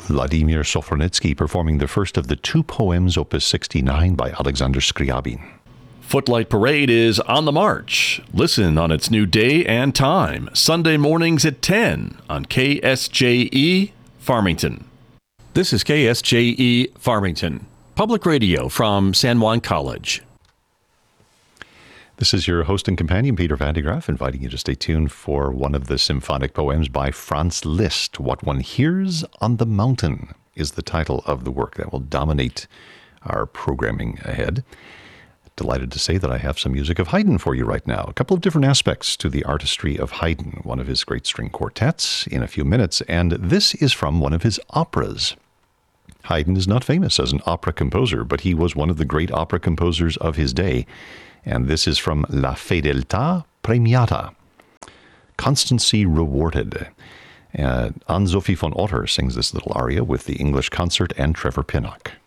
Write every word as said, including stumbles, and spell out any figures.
Vladimir Sofronitsky performing the first of the two poems, Opus sixty-nine by Alexander Scriabin. Footlight Parade is on the march. Listen on its new day and time, Sunday mornings at ten on K S J E Farmington. This is K S J E Farmington, public radio from San Juan College. This is your host and companion, Peter Van de Graaff, inviting you to stay tuned for one of the symphonic poems by Franz Liszt. What One Hears on the Mountain is the title of the work that will dominate our programming ahead. Delighted to say that I have some music of Haydn for you right now. A couple of different aspects to the artistry of Haydn, one of his great string quartets in a few minutes, and this is from one of his operas. Haydn is not famous as an opera composer, but he was one of the great opera composers of his day. And this is from La Fedeltà Premiata, Constancy Rewarded. Uh, Anne-Sophie von Otter sings this little aria with the English Concert and Trevor Pinnock.